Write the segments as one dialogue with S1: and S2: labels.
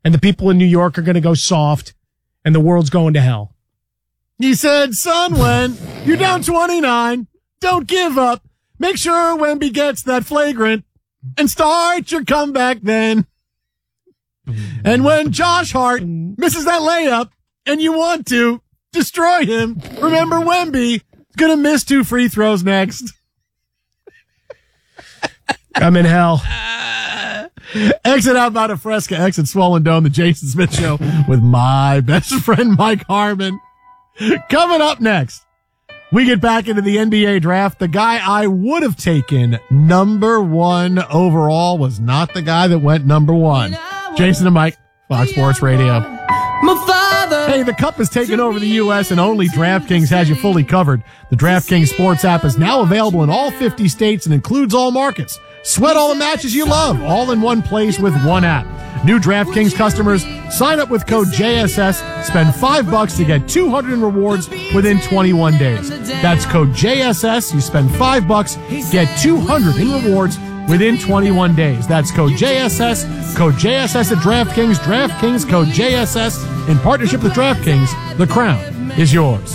S1: and the people in New York are going to go soft, and the world's going to hell. He said, son, when you're down 29, don't give up. Make sure Wemby gets that flagrant and start your comeback then. And when Josh Hart misses that layup and you want to destroy him, remember Wemby is going to miss 2 free throws next. I'm in hell. Exit out Mount Fresca, exit Swollen Dome, the Jason Smith Show with my best friend Mike Harmon. Coming up next, we get back into the NBA draft. The guy I would have taken number 1 overall was not the guy that went number 1. Jason and Mike, Fox Sports Radio. Hey, the Cup has taken over the U.S. and only DraftKings has you fully covered. The DraftKings Sports app is now available in all 50 states and includes all markets. Sweat all the matches you love, all in one place with one app. New DraftKings customers, sign up with code JSS, spend $5 to get 200 in rewards within 21 days. That's code JSS. You spend $5, get 200 in rewards within 21 days. That's code JSS. Code JSS at DraftKings. DraftKings, code JSS. In partnership with DraftKings, the crown is yours.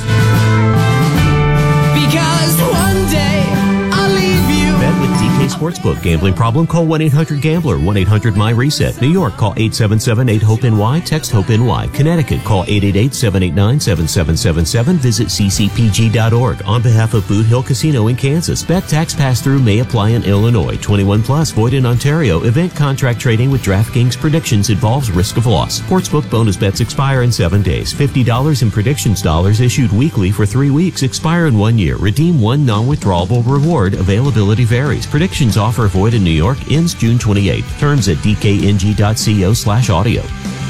S2: Because one day I'll leave you.
S3: Bet with DK Sportsbook. Gambling problem? Call 1-800-GAMBLER. 1-800-MY-RESET. New York, call 877-8-HOPE-NY. Text HOPE-NY. Connecticut, call 888-789-7777. Visit ccpg.org. On behalf of Boot Hill Casino in Kansas, bet tax pass-through may apply in Illinois. 21 plus, void in Ontario. Event contract trading with DraftKings predictions involves risk of loss. Sportsbook bonus bets expire in 7 days. $50 in predictions dollars issued weekly for 3 weeks. Expire in 1 year. Redeem one non-withdrawable reward. Availability varies. Predictions offer void in New York. Ends June 28th. Terms at dkng.co/audio.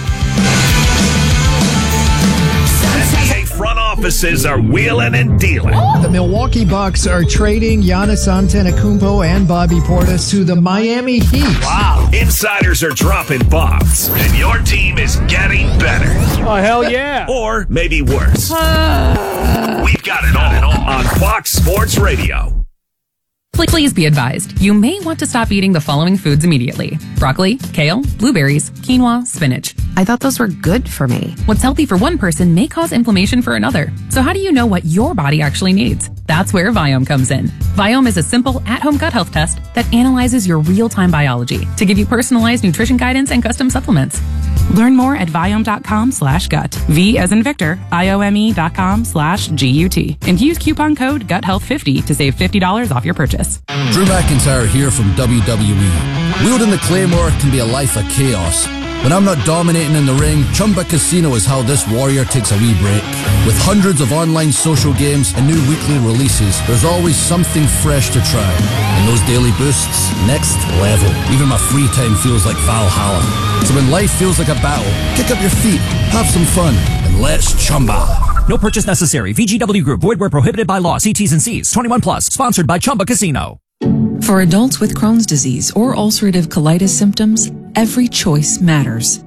S4: NBA front offices are wheeling and dealing.
S5: The Milwaukee Bucks are trading Giannis Antetokounmpo and Bobby Portis to the Miami Heat.
S4: Wow. Insiders are dropping bombs, and your team is getting better.
S1: Oh, hell yeah.
S4: Or maybe worse. We've got it all on Fox Sports Radio.
S6: Please be advised, you may want to stop eating the following foods immediately. Broccoli, kale, blueberries, quinoa, spinach.
S7: I thought those were good for me.
S6: What's healthy for one person may cause inflammation for another. So how do you know what your body actually needs? That's where Viome comes in. Viome is a simple, at-home gut health test that analyzes your real-time biology to give you personalized nutrition guidance and custom supplements.
S8: Learn more at Viome.com/gut. V as in Victor, IOME.com/GUT. And use coupon code GUTHEALTH50 to save $50 off your purchase.
S9: Drew McIntyre here from WWE. Wielding the Claymore can be a life of chaos. When I'm not dominating in the ring, Chumba Casino is how this warrior takes a wee break. With hundreds of online social games and new weekly releases, there's always something fresh to try. And those daily boosts, next level. Even my free time feels like Valhalla. So when life feels like a battle, kick up your feet, have some fun, and let's Chumba.
S10: No purchase necessary. VGW Group. Void where prohibited by law. See T's and C's. 21 plus. Sponsored by Chumba Casino.
S11: For adults with Crohn's disease or ulcerative colitis symptoms, every choice matters.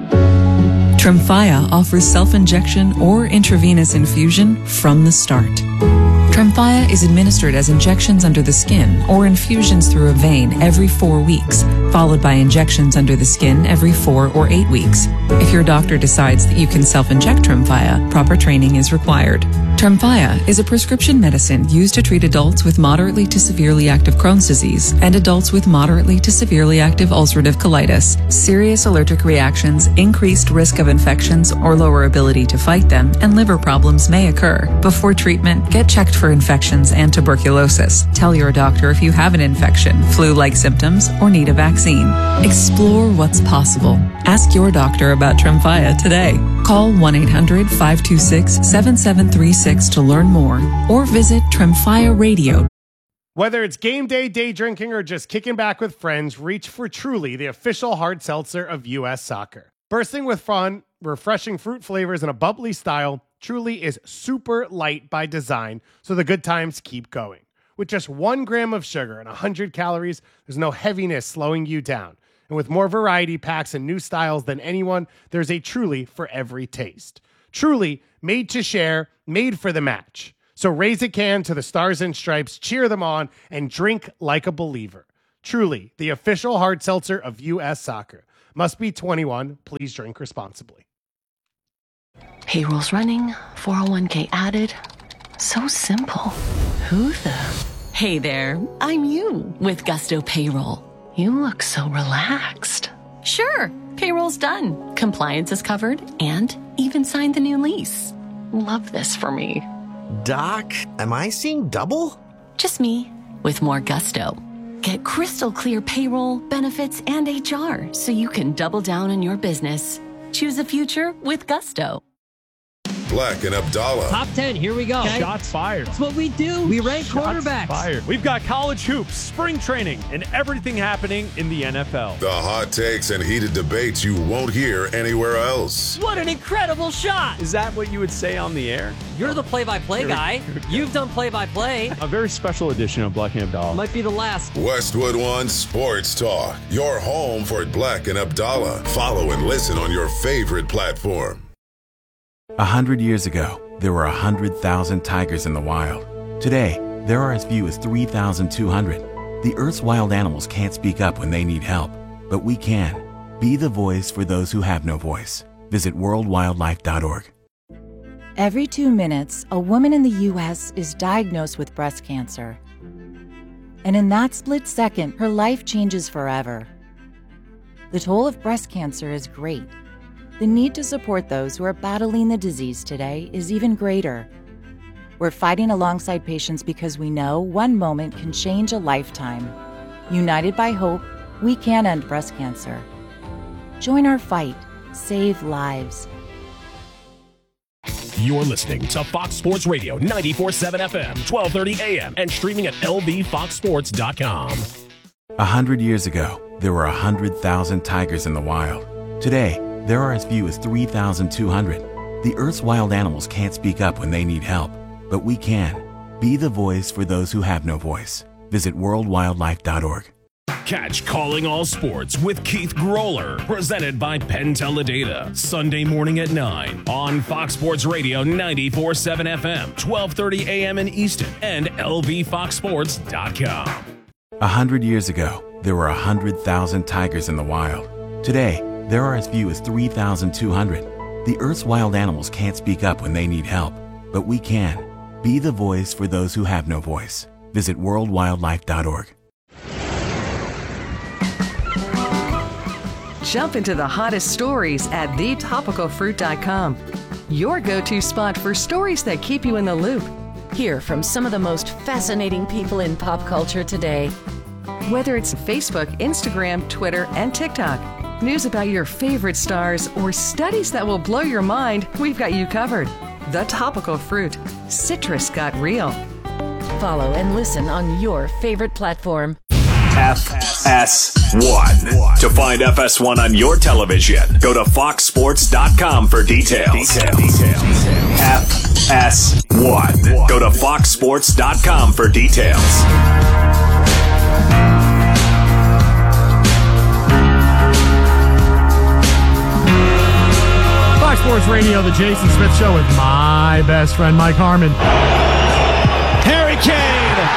S11: Tremfya offers self-injection or intravenous infusion from the start. Tremfya is administered as injections under the skin or infusions through a vein every 4 weeks, followed by injections under the skin every 4 or 8 weeks. If your doctor decides that you can self-inject Tremfya, proper training is required. Tremfya is a prescription medicine used to treat adults with moderately to severely active Crohn's disease and adults with moderately to severely active ulcerative colitis. Serious allergic reactions, increased risk of infections or lower ability to fight them, and liver problems may occur. Before treatment, get checked for infections and tuberculosis. Tell your doctor if you have an infection, flu-like symptoms, or need a vaccine. Explore what's possible. Ask your doctor about Tremfya today. Call 1-800-526-7736 to learn more or visit Tremfya Radio.
S1: Whether it's game day drinking, or just kicking back with friends, reach for Truly, the official hard seltzer of U.S. soccer. Bursting with fun, refreshing fruit flavors, and a bubbly style, Truly is super light by design, so the good times keep going. With just 1 gram of sugar and 100 calories, there's no heaviness slowing you down. And with more variety packs and new styles than anyone, there's a Truly for every taste. Truly, made to share, made for the match. So raise a can to the Stars and Stripes, cheer them on, and drink like a believer. Truly, the official hard seltzer of U.S. soccer.
S12: Must be 21. Please drink responsibly.
S13: Payroll's running, 401k added. So simple. Who the? Hey there, I'm you with Gusto Payroll. You look so relaxed. Sure, payroll's done. Compliance is covered and even signed the new lease. Love this for me.
S14: Doc, am I seeing double?
S13: Just me with more gusto. Get crystal clear payroll, benefits, and HR so you can double down on your business. Choose a future with Gusto.
S15: Black and Abdallah.
S16: Top 10, here we go.
S17: Okay? Shots fired.
S16: That's what we do. We rank quarterbacks.
S17: Fired. We've got college hoops, spring training, and everything happening in the NFL.
S15: The hot takes and heated debates you won't hear anywhere else.
S16: What an incredible shot.
S17: Is that what you would say on the air?
S16: You're the play-by-play guy. You've done play-by-play.
S17: A very special edition of Black and Abdallah.
S16: Might be the last.
S15: Westwood One Sports Talk. Your home for Black and Abdallah. Follow and listen on your favorite platform.
S18: 100 years ago, there were 100,000 tigers in the wild. Today, there are as few as 3,200. The Earth's wild animals can't speak up when they need help, but we can. Be the voice for those who have no voice. Visit worldwildlife.org.
S19: Every 2 minutes, a woman in the U.S. is diagnosed with breast cancer. And in that split second, her life changes forever. The toll of breast cancer is great. The need to support those who are battling the disease today is even greater. We're fighting alongside patients because we know one moment can change a lifetime. United by hope, we can end breast cancer. Join our fight. Save lives.
S20: You're listening to Fox Sports Radio 94.7 FM, 1230 AM, and streaming at lvfoxsports.com.
S18: 100 years ago, there were 100,000 tigers in the wild. Today, there are as few as 3,200. The Earth's wild animals can't speak up when they need help, but we can. Be the voice for those who have no voice. Visit worldwildlife.org.
S20: Catch Calling All Sports with Keith Groller, presented by Penn Teledata, Sunday morning at 9 on Fox Sports Radio 94.7 FM, 1230 AM in Easton, and lvfoxsports.com.
S18: 100 years ago, there were 100,000 tigers in the wild. Today, there are as few as 3,200. The Earth's wild animals can't speak up when they need help, but we can. Be the voice for those who have no voice. Visit worldwildlife.org.
S21: Jump into the hottest stories at thetopicalfruit.com. Your go-to spot for stories that keep you in the loop.
S13: Hear from some of the most fascinating people in pop culture today.
S21: Whether it's Facebook, Instagram, Twitter, and TikTok, news about your favorite stars, or studies that will blow your mind, we've got you covered. The Topical Fruit. Citrus got real.
S13: Follow and listen on your favorite platform.
S4: FS1. To find FS1 on your television, go to foxsports.com for details. FS1. Go to foxsports.com for details.
S1: Fox Sports Radio, the Jason Smith Show with my best friend, Mike Harmon.
S12: Harry Kane!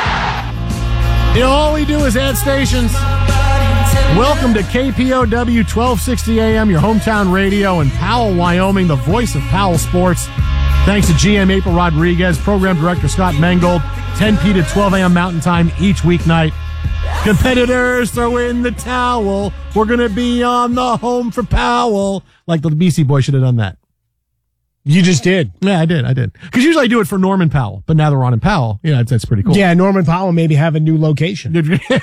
S1: All we do is add stations. Welcome to KPOW 1260 AM, your hometown radio in Powell, Wyoming, the voice of Powell Sports. Thanks to GM April Rodriguez, Program Director Scott Mengold, 10 p to 12 a.m. Mountain Time each weeknight. Competitors, throw in the towel. We're going to be on the home for Powell. Like the BC Boys should have done that.
S12: You just did.
S1: Yeah, I did. Because usually I do it for Norman Powell, but now they're on in Powell. Yeah, that's pretty cool.
S12: Yeah, Norman Powell maybe have a new location.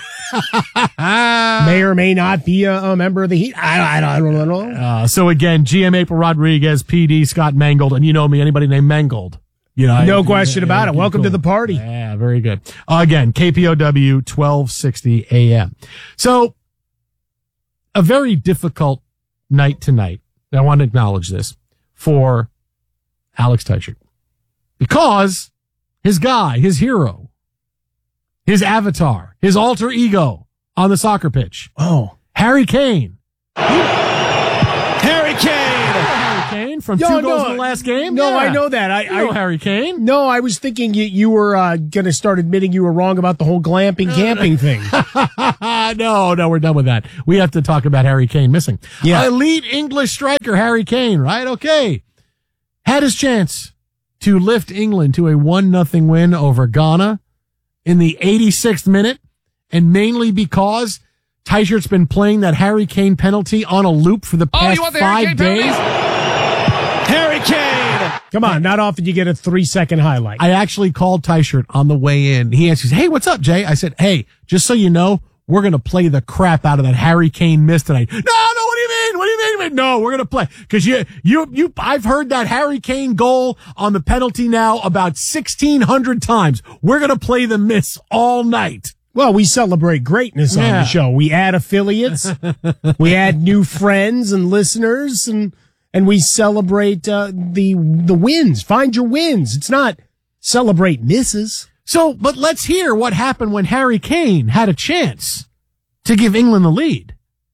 S12: May or may not be a member of the Heat. I don't know.
S1: So again, GM April Rodriguez, PD Scott Mengold, and you know me, anybody named Mengold.
S12: No question about it. Welcome to the party.
S1: Yeah, very good. Again, KPOW 1260 AM. So, a very difficult night tonight. I want to acknowledge this for Alex Teichert. Because his guy, his hero, his avatar, his alter ego on the soccer pitch.
S12: Oh.
S1: Harry Kane.
S12: Harry Kane!
S1: from 2 goals in the last game?
S12: No,
S1: Yeah.
S12: I know that.
S1: You know Harry Kane.
S12: No, I was thinking you were going to start admitting you were wrong about the whole glamping camping thing.
S1: No, we're done with that. We have to talk about Harry Kane missing.
S12: Yeah.
S1: Elite English striker Harry Kane, right? Okay. Had his chance to lift England to a 1-0 win over Ghana in the 86th minute, and mainly because Teichert's been playing that Harry Kane penalty on a loop for the past 5 days.
S12: Harry Kane! Come on, not often you get a 3-second highlight.
S1: I actually called Teichert on the way in. He answers, "Hey, what's up, Jay?" I said, "Hey, just so you know, we're going to play the crap out of that Harry Kane miss tonight." No, what do you mean? What do you mean? No, we're going to play. Because I've heard that Harry Kane goal on the penalty now about 1,600 times. We're going to play the miss all night.
S12: Well, we celebrate greatness on the show. We add affiliates, we add new friends and listeners, and we celebrate the wins. Find your wins. It's not celebrate misses.
S1: So, but let's hear what happened when Harry Kane had a chance to give England the lead.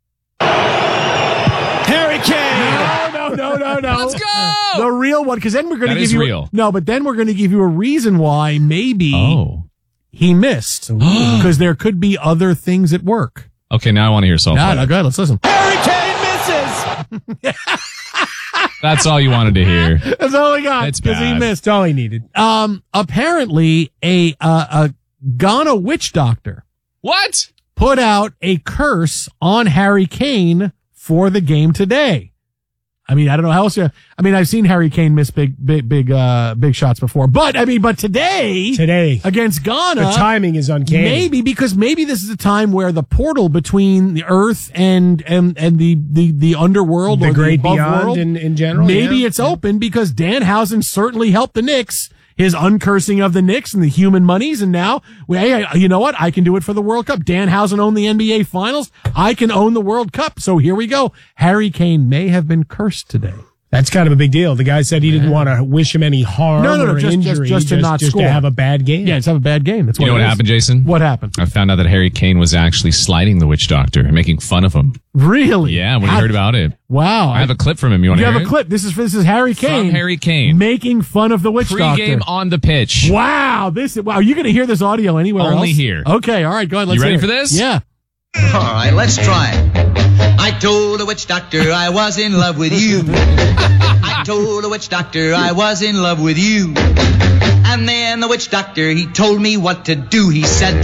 S12: Harry Kane!
S1: No.
S2: Let's go!
S1: The real one, because then we're going to give you
S2: real.
S1: No, but then we're going to give you a reason why maybe he missed, because there could be other things at work.
S2: Okay, now I want to hear something.
S1: No, go ahead. Let's listen.
S12: Harry Kane misses!
S2: That's all you wanted to hear.
S1: That's all we got.
S2: That's
S1: because he
S2: bad.
S1: missed.
S12: That's all he needed.
S1: Apparently, a Ghana witch doctor
S2: What?
S1: put out a curse on Harry Kane for the game today. I mean, I don't know how else. I've seen Harry Kane miss big shots before, but today against Ghana,
S12: the timing is uncanny.
S1: Maybe this is a time where the portal between the earth and the underworld,
S12: the
S1: or
S12: great
S1: the above
S12: beyond
S1: world,
S12: in general.
S1: Maybe it's open because Danhausen certainly helped the Knicks. His uncursing of the Knicks and the human monies, and now, hey, you know what? I can do it for the World Cup. Danhausen owned the NBA Finals. I can own the World Cup. So here we go. Harry Kane may have been cursed today.
S12: That's kind of a big deal. The guy said he didn't want to wish him any harm or injury.
S1: Just to not score.
S12: To have a bad game.
S1: Yeah, just have a bad game. That's
S2: You know what happened, Jason?
S1: What happened?
S2: I found out that Harry Kane was actually slighting the witch doctor and making fun of him.
S1: Really?
S2: Yeah, when he heard about it.
S1: Wow.
S2: I have a clip from him. You want to hear
S1: have a
S2: it?
S1: clip. This is Harry Kane.
S2: From Harry Kane.
S1: Making fun of the witch doctor.
S2: Pre-game on the pitch.
S1: Wow. Are you going to hear this audio anywhere else?
S2: Only here.
S1: Okay, all right, go ahead. Let's
S2: You ready
S1: hear
S2: for
S1: it.
S2: this?
S1: Yeah.
S22: All right, let's try it. I told the witch doctor I was in love with you. I told the witch doctor I was in love with you. And then the witch doctor, he told me what to do. He said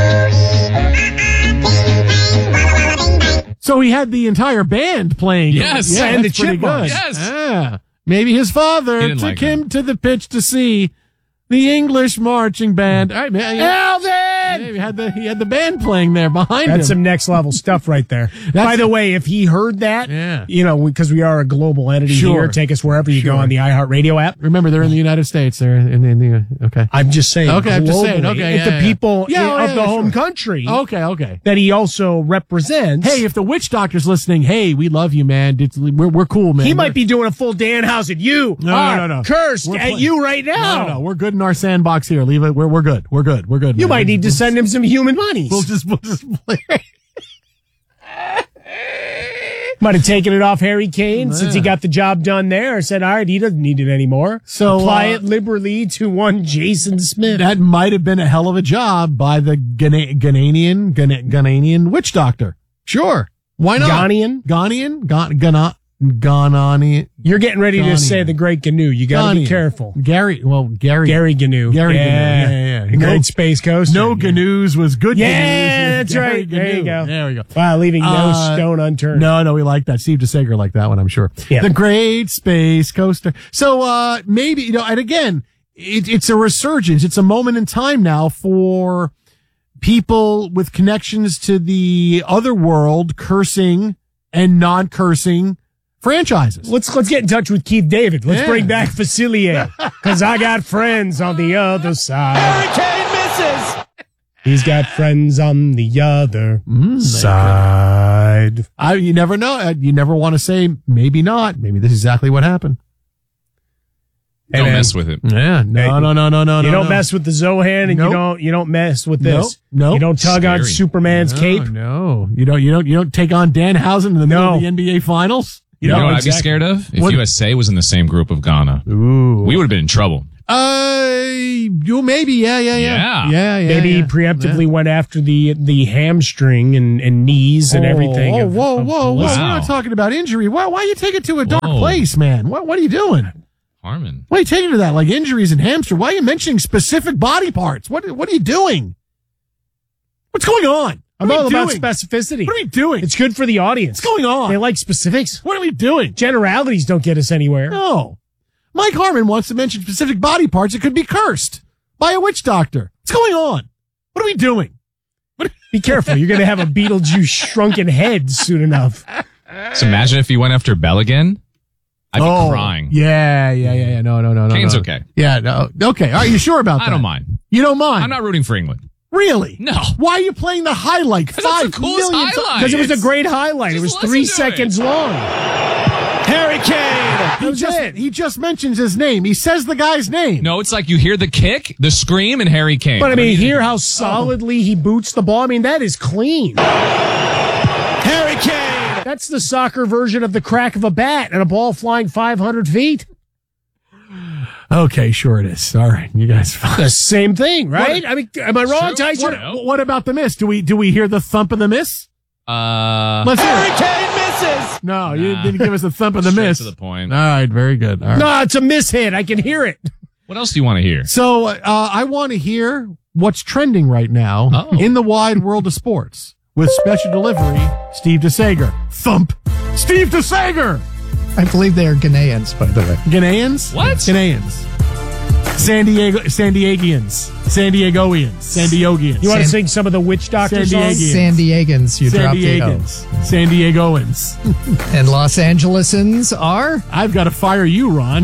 S22: that...
S1: So he had the entire band playing.
S2: Yes.
S1: Yeah,
S12: and
S1: that's
S12: the
S1: pretty
S12: Chipmunks.
S1: good.
S2: Yes.
S1: Yeah. Maybe his father
S2: didn't
S1: took
S2: like
S1: him to the pitch to see the English marching band. All right, man.
S12: Alvin!
S1: He had the band playing there behind him.
S12: That's some next level stuff right there. By the way, if he heard that, because we are a global entity here, take us wherever you go on the iHeartRadio app.
S1: Remember, they're in the United States. They're in the okay.
S12: I'm just saying.
S1: Okay, I'm just saying.
S12: globally,
S1: Okay,
S12: if the people of the home country.
S1: Okay.
S12: That he also represents.
S1: Hey, if the witch doctor's listening, hey, we love you, man. We're cool, man.
S12: He might be doing a full Danhausen. You are cursed at you right now.
S1: No, we're good in our sandbox here. Leave it. We're good. We're good.
S12: You might need to send him some human monies.
S1: We'll just play.
S12: Might have taken it off Harry Kane since he got the job done there. Said, all right, he doesn't need it anymore.
S1: So
S12: apply it liberally to one Jason Smith.
S1: That might have been a hell of a job by the Ghanaian witch doctor. Sure. Why not? Ghanaian?
S12: You're getting ready to say the Great Gnu. You got to be careful.
S1: Gary Gnu.
S12: Gary Gnu.
S1: Yeah.
S12: The Great Space Coaster.
S1: No Gnus was good.
S12: Yeah, that's right. There you go.
S1: There we go.
S12: Wow, leaving no stone unturned.
S1: No, we like that. Steve DeSager liked that one, I'm sure.
S12: Yeah.
S1: The Great Space Coaster. So, maybe, and again, it's a resurgence. It's a moment in time now for people with connections to the other world cursing and non-cursing franchises.
S12: Let's get in touch with Keith David. Let's bring back Facilier, because I got friends on the other side.
S22: Harry Kane misses!
S12: He's got friends on the other side.
S1: You never know. You never want to say maybe not. Maybe this is exactly what happened.
S2: Don't mess with it.
S1: Yeah. No.
S12: You don't mess with the Zohan, and you don't mess with this.
S1: Nope.
S12: You don't tug on Superman's cape.
S1: No. You don't take on Danhausen in the middle of the NBA Finals.
S2: You know what I'd be scared of? If USA was in the same group of Ghana.
S1: Ooh.
S2: We would have been in trouble.
S1: Maybe, yeah.
S12: Maybe preemptively went after the hamstring and knees and everything.
S1: Whoa. We're not talking about injury. Why you take it to a dark place, man? What are you doing?
S2: Harmon.
S1: Why are you taking it to that? Like injuries and hamstring? Why are you mentioning specific body parts? What are you doing? What's going on?
S12: I'm all about specificity.
S1: What are we doing?
S12: It's good for the audience.
S1: What's going on?
S12: They like specifics.
S1: What are we doing?
S12: Generalities don't get us anywhere.
S1: No. Mike Harmon wants to mention specific body parts that could be cursed by a witch doctor. What's going on? What are we doing?
S12: Be careful. You're going to have a Beetlejuice shrunken head soon enough.
S2: So imagine if he went after Bell again. I'd be crying.
S1: Yeah. No.
S2: Kane's okay.
S1: Yeah, no. Okay. Are you sure about that?
S2: I don't mind.
S1: You don't mind?
S2: I'm not rooting for England.
S1: Really?
S2: No.
S1: Why are you playing the highlight? 5 million times?
S12: Because it was a great highlight. It was 3 seconds long.
S1: Harry Kane. He just mentions his name. He says the guy's name.
S2: No, it's like you hear the kick, the scream, and Harry Kane.
S12: But I mean, hear how solidly he boots the ball. I mean, that is clean.
S1: Harry Kane.
S12: That's the soccer version of the crack of a bat and a ball flying 500 feet.
S1: Okay, sure it is. All right, you guys.
S12: The same thing, right? I mean, am I wrong, Tyson?
S1: What about the miss? Do we hear the thump of the miss? Let's hear
S12: Harry
S1: it.
S12: Kane misses.
S1: No, you didn't give us the thump of the miss.
S2: To the point.
S1: All right, very good. All right.
S12: No, it's a miss hit. I can hear it.
S2: What else do you want to hear?
S1: So I want to hear what's trending right now in the wide world of sports with special delivery, Steve DeSager. Thump, Steve DeSager.
S3: I believe they are Ghanaians, by the way.
S1: Ghanaians?
S2: What?
S1: Ghanaians. San Diegoians.
S12: You want to sing some of the witch doctor songs?
S3: San Diegans. You dropped the O.
S1: San Diegoans.
S3: And Los Angelesans are?
S1: I've got to fire you, Ron.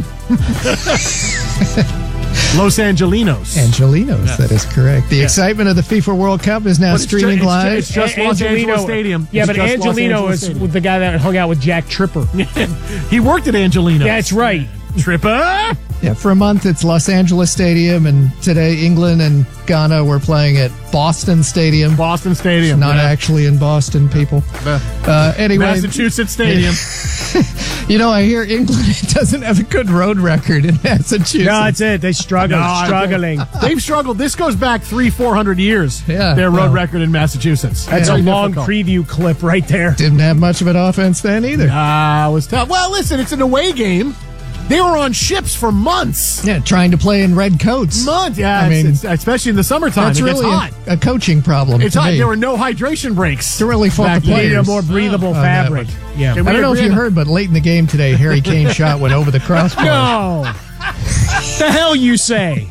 S1: Los Angelinos.
S3: Angelinos, that is correct. The excitement of the FIFA World Cup is now streaming live.
S1: It's just Los Angeles Stadium.
S12: Yeah, but Angelino is the guy that hung out with Jack Tripper.
S1: He worked at Angelino.
S12: That's right.
S1: Tripper?
S3: Yeah, for a month it's Los Angeles Stadium, and today England and Ghana were playing at Boston Stadium.
S1: Boston Stadium.
S3: Not actually in Boston, people. Anyway.
S1: Massachusetts Stadium.
S3: You know, I hear England doesn't have a good road record in Massachusetts.
S12: No, that's it. They struggling.
S1: They've struggled. This goes back 300-400 years.
S3: Yeah,
S1: their road record in Massachusetts.
S12: That's a long preview clip right there.
S3: Didn't have much of an offense then either.
S1: It was tough. Well, listen, it's an away game. They were on ships for months.
S3: Yeah, trying to play in red coats.
S1: Months, yeah. I mean, especially in the summertime.
S3: That's really
S1: hot.
S3: A coaching problem.
S1: It's hot.
S3: Me.
S1: There were no hydration breaks.
S3: To really fault the players.
S12: Need a more breathable fabric.
S3: Yeah. I don't know if you heard, but late in the game today, Harry Kane's shot went over the crossbar.
S12: No. The hell you say?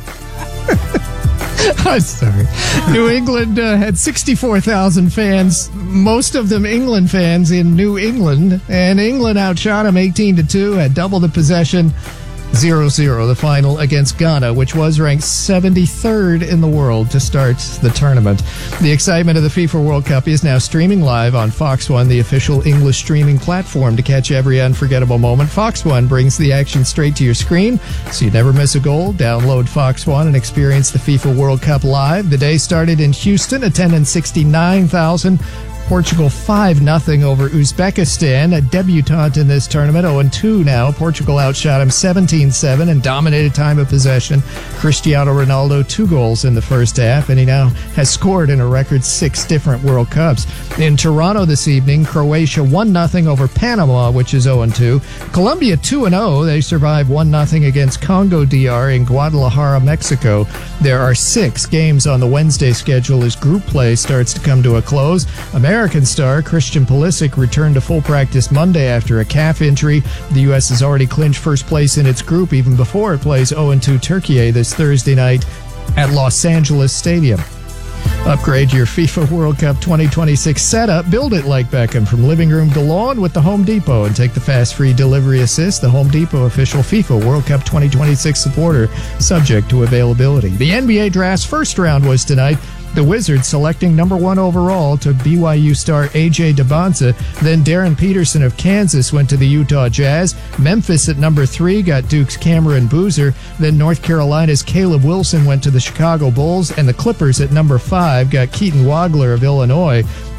S3: I'm sorry. New England had 64,000 fans, most of them England fans in New England, and England outshot them 18-2, had double the possession, 0-0 the final against Ghana, which was ranked 73rd in the world to start the tournament. The excitement of the FIFA World Cup is now streaming live on Fox One, the official English streaming platform. To catch every unforgettable moment, Fox One brings the action straight to your screen, so you never miss a goal. Download Fox One and experience the FIFA World Cup live. The day started in Houston, attendance 69,000. Portugal 5-0 over Uzbekistan, a debutante in this tournament, 0-2 now. Portugal outshot him 17-7 and dominated time of possession. Cristiano Ronaldo 2 goals in the first half, and he now has scored in a record 6 different World Cups. In Toronto this evening, Croatia 1-0 over Panama, which is 0-2. Colombia 2-0. They survived 1-0 against Congo DR in Guadalajara, Mexico. There are 6 games on the Wednesday schedule as group play starts to come to a close. American star Christian Pulisic returned to full practice Monday after a calf injury. The U.S. has already clinched first place in its group even before it plays 0-2 Turkey this Thursday night at Los Angeles Stadium. Upgrade your FIFA World Cup 2026 setup. Build it like Beckham from living room to lawn with the Home Depot and take the fast free delivery assist. The Home Depot official FIFA World Cup 2026 supporter, subject to availability. The NBA draft's first round was tonight. The Wizards selecting number 1 overall took BYU star A.J. Debonza. Then Darren Peterson of Kansas went to the Utah Jazz. Memphis at number 3 got Duke's Cameron Boozer. Then North Carolina's Caleb Wilson went to the Chicago Bulls. And the Clippers at number 5 got Keaton Wagler of Illinois.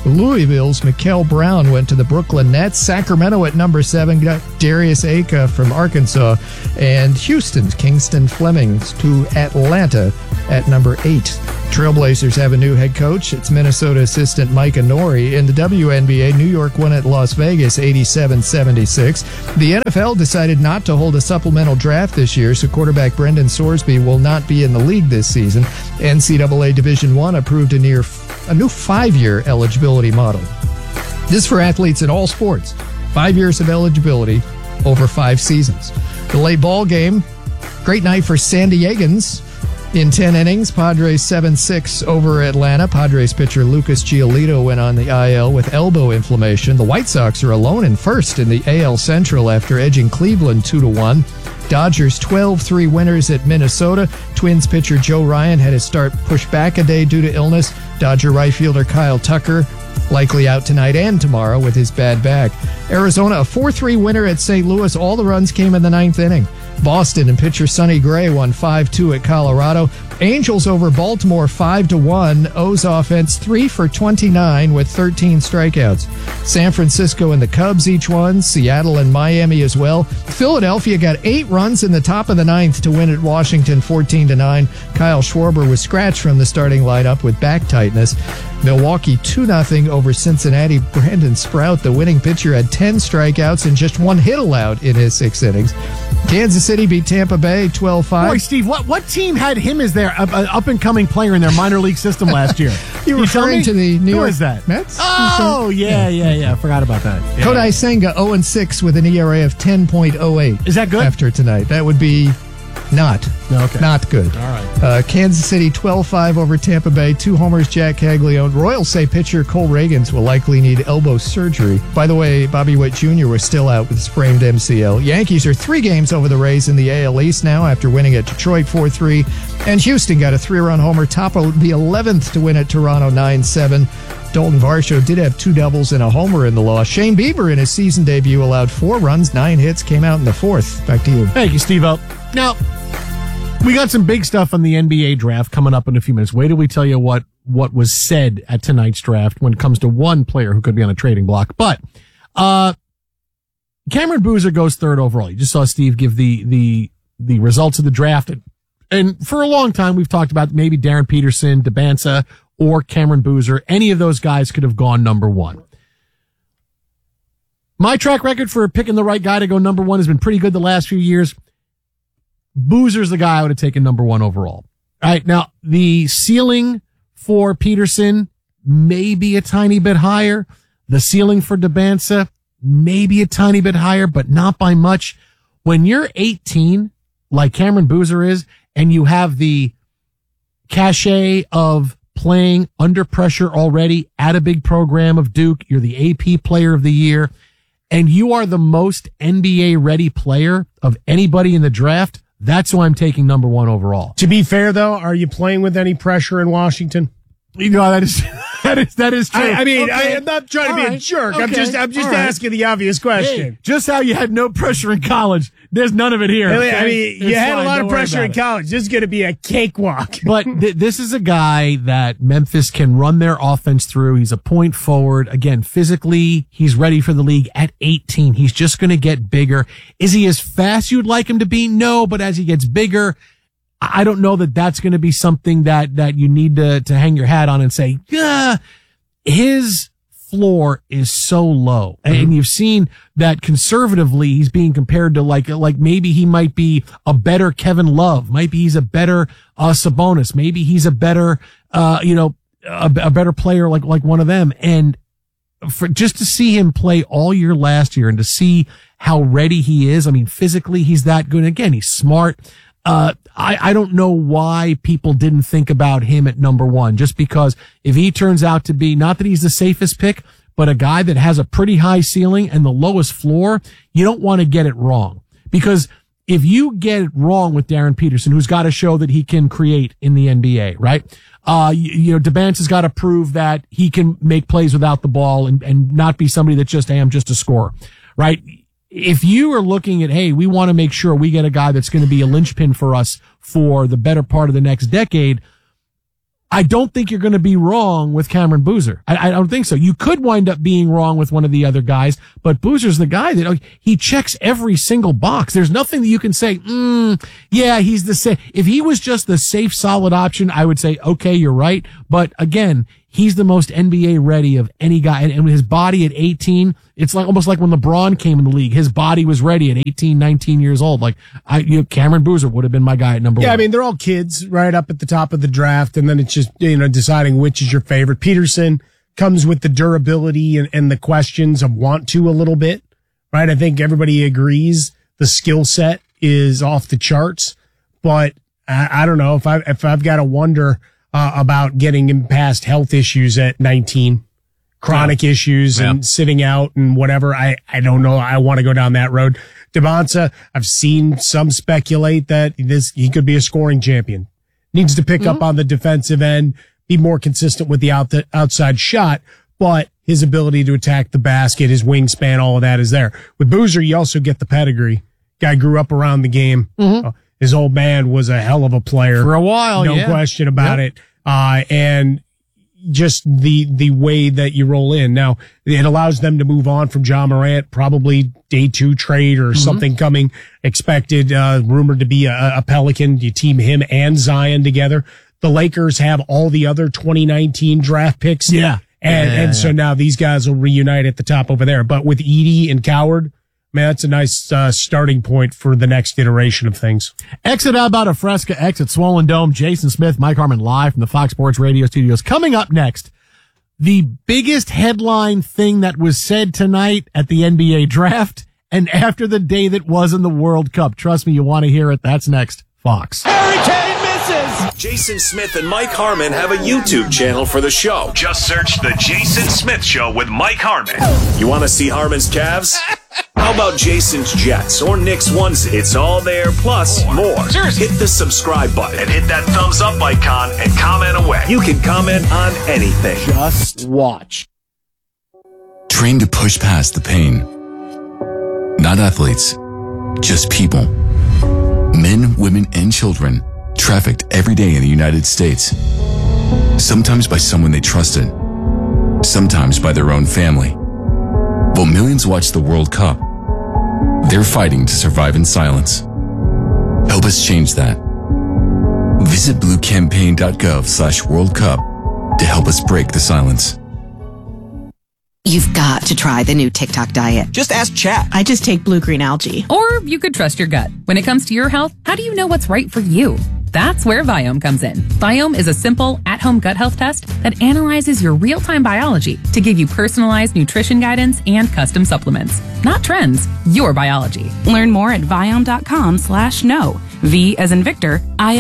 S3: Louisville's Mikael Brown went to the Brooklyn Nets. Sacramento at number 7 got Darius Aka from Arkansas. And Houston's Kingston Flemings to Atlanta at number 8. Trailblazers have a new head coach. It's Minnesota assistant Mike Nori. In the WNBA, New York won at Las Vegas 87-76. The NFL decided not to hold a supplemental draft this year, so quarterback Brendan Sorsby will not be in the league this season. NCAA Division I approved a new 5-year eligibility model. This for athletes in all sports. 5 years of eligibility over 5 seasons. The late ball game, great night for San Diegans. In 10 innings, Padres 7-6 over Atlanta. Padres pitcher Lucas Giolito went on the IL with elbow inflammation. The White Sox are alone in first in the AL Central after edging Cleveland 2-1. Dodgers 12-3 winners at Minnesota. Twins pitcher Joe Ryan had his start pushed back a day due to illness. Dodger right fielder Kyle Tucker likely out tonight and tomorrow with his bad back. Arizona, a 4-3 winner at St. Louis. All the runs came in the 9th inning. Boston and pitcher Sonny Gray won 5-2 at Colorado. Angels over Baltimore 5-1. O's offense 3 for 29 with 13 strikeouts. San Francisco and the Cubs each won. Seattle and Miami as well. Philadelphia got 8 runs in the top of the 9th to win at Washington 14-9. Kyle Schwarber was scratched from the starting lineup with back tightness. Milwaukee 2-0 over Cincinnati. Brandon Sprout, the winning pitcher, had 10 strikeouts and just 1 hit allowed in his 6 innings. Kansas City beat Tampa Bay 12-5.
S1: Boy, Steve, what team had him as their up-and-coming player in their minor league system last year?
S3: You're referring to the New York
S1: Who is that?
S3: Mets?
S1: Oh, yeah. Forgot about that. Yeah.
S3: Kodai Senga 0-6 with an ERA of 10.08.
S1: Is that good?
S3: After tonight. That would be not good.
S1: All right.
S3: Kansas City 12-5 over Tampa Bay. 2 homers, Jack Caglione. Royals say pitcher Cole Reagans will likely need elbow surgery. By the way, Bobby Witt Jr. was still out with sprained MCL. Yankees are 3 games over the Rays in the AL East now after winning at Detroit 4-3. And Houston got a 3-run homer. Top of the 11th to win at Toronto 9-7. Dalton Varsho did have 2 doubles and a homer in the loss. Shane Bieber in his season debut allowed 4 runs, 9 hits, came out in the 4th. Back to you.
S1: Thank you, Steve-O. Now, we got some big stuff on the NBA draft coming up in a few minutes. Wait till we tell you what was said at tonight's draft when it comes to one player who could be on a trading block. But Cameron Boozer goes 3rd overall. You just saw Steve give the results of the draft. And for a long time, we've talked about maybe Darren Peterson, DeBanza, or Cameron Boozer. Any of those guys could have gone number 1. My track record for picking the right guy to go number 1 has been pretty good the last few years. Boozer's the guy I would have taken number 1 overall. All right. Now, the ceiling for Peterson may be a tiny bit higher. The ceiling for DeBanza may be a tiny bit higher, but not by much. When you're 18, like Cameron Boozer is, and you have the cachet of playing under pressure already at a big program of Duke, you're the AP player of the year, and you are the most NBA ready player of anybody in the draft, that's who I'm taking number 1 overall.
S12: To be fair, though, are you playing with any pressure in Washington?
S1: You know, that is true.
S12: I mean,
S1: okay.
S12: I'm not trying to be a jerk.
S1: Okay.
S12: I'm just asking the obvious question.
S1: Hey, just how you had no pressure in college, there's none of it here.
S12: Okay?
S1: I
S12: mean, you had a lot of pressure in college. This is going to be a cakewalk.
S1: But this is a guy that Memphis can run their offense through. He's a point forward. Again, physically, he's ready for the league at 18. He's just going to get bigger. Is he as fast you'd like him to be? No, but as he gets bigger, I don't know that that's going to be something that you need to hang your hat on and say, yeah, his floor is so low. Mm-hmm. And you've seen that conservatively he's being compared to like maybe he might be a better Kevin Love. Maybe he's a better Sabonis. Maybe he's a better, a better player like one of them. And for just to see him play all year last year and to see how ready he is. I mean, physically he's that good. Again, he's smart. I don't know why people didn't think about him at number 1, just because if he turns out to be, not that he's the safest pick, but a guy that has a pretty high ceiling and the lowest floor, you don't want to get it wrong. Because if you get it wrong with Darren Peterson, who's got to show that he can create in the NBA, right? DeBanza's got to prove that he can make plays without the ball and not be somebody that just, hey, I'm just a scorer, right? If you are looking at, hey, we want to make sure we get a guy that's going to be a linchpin for us for the better part of the next decade, I don't think you're going to be wrong with Cameron Boozer. I don't think so. You could wind up being wrong with one of the other guys, but Boozer's the guy that he checks every single box. There's nothing that you can say, yeah, he's the safe. If he was just the safe, solid option, I would say, okay, you're right. But again, he's the most NBA ready of any guy. And his body at 18, it's like almost like when LeBron came in the league, his body was ready at 18, 19 years old. Like Cameron Boozer would have been my guy at number one.
S12: Yeah, I mean, they're all kids right up at the top of the draft. And then it's just, deciding which is your favorite. Peterson comes with the durability and the questions of want to a little bit, right? I think everybody agrees the skill set is off the charts, but I don't know if I've got to wonder about getting him past health issues at 19, chronic issues and sitting out and whatever. I don't know. I want to go down that road. Debonsa, I've seen some speculate that he could be a scoring champion. Needs to pick up on the defensive end, be more consistent with the outside shot, but his ability to attack the basket, his wingspan, all of that is there. With Boozer, you also get the pedigree. Guy grew up around the game. His old man was a hell of a player
S1: for a while.
S12: No question about it. And just the way that you roll in. Now, it allows them to move on from John Morant, probably day 2 trade or something coming expected, rumored to be a Pelican. You team him and Zion together. The Lakers have all the other 2019 draft picks. And so now these guys will reunite at the top over there. But with Edey and Coward, man, that's a nice starting point for the next iteration of things.
S1: Exit out about a Fresca, exit Swollen Dome. Jason Smith, Mike Harmon live from the Fox Sports Radio studios. Coming up next, the biggest headline thing that was said tonight at the NBA draft and after the day that was in the World Cup. Trust me, you want to hear it. That's next. Fox.
S4: Harry Kane misses! Jason Smith and Mike Harmon have a YouTube channel for the show. Just search The Jason Smith Show with Mike Harmon. You want to see Harmon's Cavs? How about Jason's Jets or Knicks onesie? It's all there, plus more. Hit the subscribe button and hit that thumbs up icon and comment away. You can comment on anything.
S1: Just watch.
S5: Train to push past the pain. Not athletes, just people. Men, women, and children trafficked every day in the United States. Sometimes by someone they trusted. Sometimes by their own family. While millions watch the World Cup, they're fighting to survive in silence. Help us change that. Visit bluecampaign.gov/World Cup to help us break the silence.
S7: You've got to try the new TikTok diet.
S10: Just ask Chat.
S7: I just take blue-green algae.
S6: Or you could trust your gut. When it comes to your health, how do you know what's right for you? That's where Viome comes in. Viome is a simple, at-home gut health test that analyzes your real-time biology to give you personalized nutrition guidance and custom supplements. Not trends, your biology.
S8: Learn more at Viome.com/know. V as in Victor,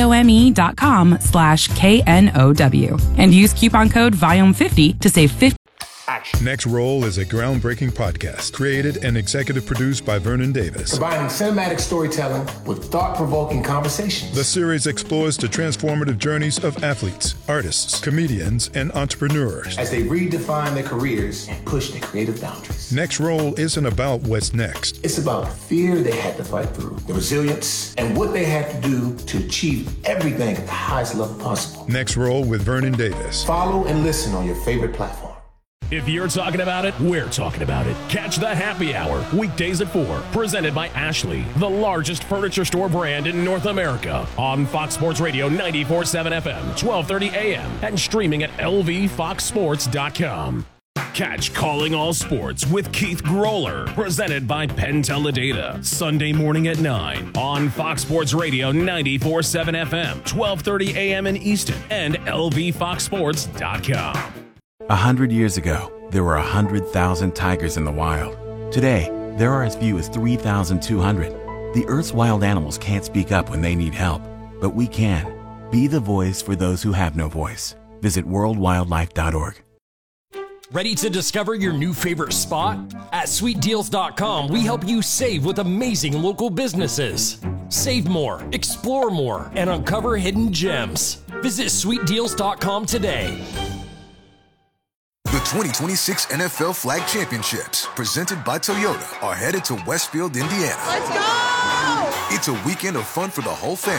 S8: IOME.com/KNOW. And use coupon code Viome50 to save 50.
S23: Next Roll is a groundbreaking podcast created and executive produced by Vernon Davis.
S24: Combining cinematic storytelling with thought-provoking conversations.
S23: The series explores the transformative journeys of athletes, artists, comedians, and entrepreneurs
S24: as they redefine their careers and push their creative boundaries.
S23: Next Roll isn't about what's next.
S24: It's about the fear they had to fight through, the resilience, and what they had to do to achieve everything at the highest level possible.
S23: Next Roll with Vernon Davis.
S24: Follow and listen on your favorite platform.
S20: If you're talking about it, we're talking about it. Catch the Happy Hour, weekdays at 4, presented by Ashley, the largest furniture store brand in North America, on Fox Sports Radio 94.7 FM, 1230 AM, and streaming at lvfoxsports.com. Catch Calling All Sports with Keith Groller, presented by Penn Teledata, Sunday morning at 9 on Fox Sports Radio 94.7 FM, 1230 AM in Easton, and lvfoxsports.com.
S18: 100 years ago, there were 100,000 tigers in the wild. Today, there are as few as 3,200. The Earth's wild animals can't speak up when they need help, but we can. Be the voice for those who have no voice. Visit worldwildlife.org.
S25: Ready to discover your new favorite spot? At sweetdeals.com, we help you save with amazing local businesses. Save more, explore more, and uncover hidden gems. Visit sweetdeals.com today.
S26: The 2026 NFL Flag Championships, presented by Toyota, are headed to Westfield, Indiana.
S27: Let's go!
S26: It's a weekend of fun for the whole family,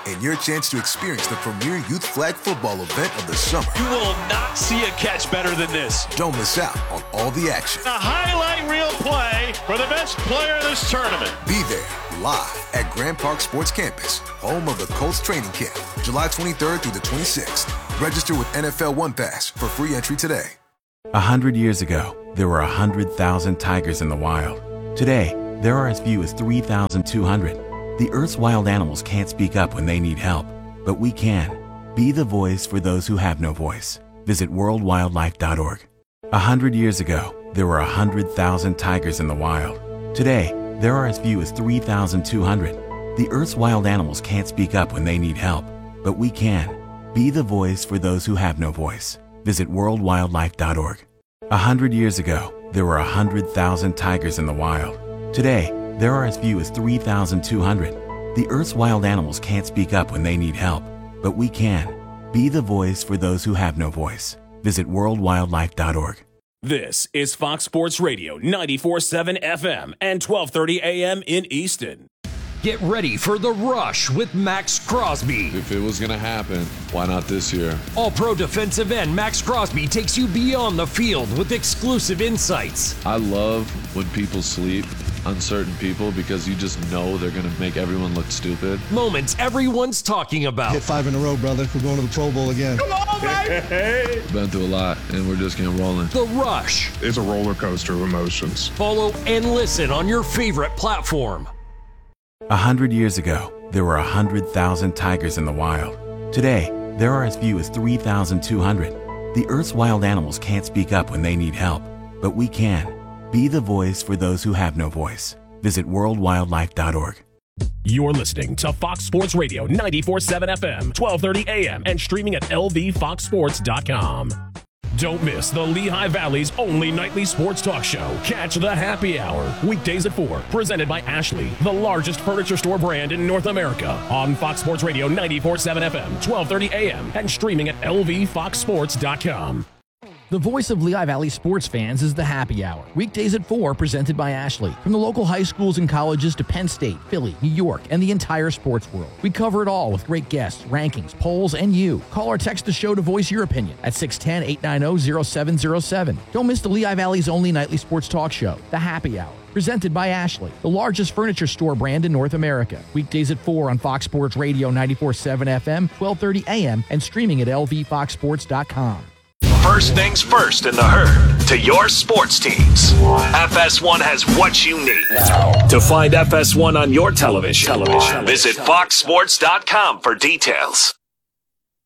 S26: and your chance to experience the premier youth flag football event of the summer.
S4: You will not see a catch better than this.
S26: Don't miss out on all the action.
S4: A highlight reel play for the best player of this tournament.
S26: Be there live at Grand Park Sports Campus, home of the Colts training camp, July 23rd through the 26th. Register with NFL One Pass for free entry today.
S18: 100 years ago, there were 100,000 tigers in the wild. Today, there are as few as 3,200. The Earth's wild animals can't speak up when they need help, but we can. Be the voice for those who have no voice. Visit worldwildlife.org. 100 years ago, there were 100,000 tigers in the wild. Today, there are as few as 3,200. The Earth's wild animals can't speak up when they need help, but we can. Be the voice for those who have no voice. Visit worldwildlife.org. 100 years ago, there were 100,000 tigers in the wild. Today, there are as few as 3,200. The Earth's wild animals can't speak up when they need help, but we can. Be the voice for those who have no voice. Visit worldwildlife.org.
S20: This is Fox Sports Radio 94.7 FM and 12:30 a.m. in Easton.
S25: Get ready for The Rush with Max Crosby.
S9: If it was going to happen, why not this year?
S25: All-pro defensive end Max Crosby takes you beyond the field with exclusive insights.
S9: I love when people sleep on certain people because you just know they're going to make everyone look stupid.
S25: Moments everyone's talking about.
S11: Hit 5 in a row, brother. We're going to the Pro Bowl again.
S20: Come on, baby!
S9: Been through a lot, and we're just getting rolling.
S25: The Rush.
S14: It's a roller coaster of emotions.
S25: Follow and listen on your favorite platform.
S18: 100 years ago, there were 100,000 tigers in the wild. Today, there are as few as 3,200. The Earth's wild animals can't speak up when they need help, but we can. Be the voice for those who have no voice. Visit worldwildlife.org.
S20: You're listening to Fox Sports Radio 94.7 FM, 12:30 a.m. and streaming at lvfoxsports.com. Don't miss the Lehigh Valley's only nightly sports talk show. Catch the Happy Hour, weekdays at 4, presented by Ashley, the largest furniture store brand in North America, on Fox Sports Radio 94.7 FM, 12:30 a.m. and streaming at lvfoxsports.com.
S15: The voice of Lehigh Valley sports fans is the Happy Hour. Weekdays at 4, presented by Ashley. From the local high schools and colleges to Penn State, Philly, New York, and the entire sports world. We cover it all with great guests, rankings, polls, and you. Call or text the show to voice your opinion at 610-890-0707. Don't miss the Lehigh Valley's only nightly sports talk show, The Happy Hour. Presented by Ashley, the largest furniture store brand in North America. Weekdays at 4 on Fox Sports Radio 94.7 FM, 12:30 a.m. and streaming at lvfoxsports.com.
S4: First things first in the herd to your sports teams. FS1 has what you need. To find FS1 on your television, visit foxsports.com for details.